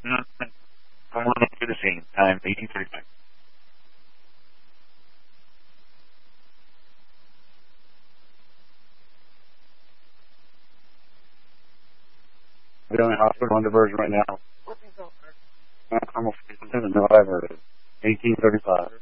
Someone to the scene. Time 18:35. We're in hospital on diversion right now. I'm a no, I've heard it. 18:35.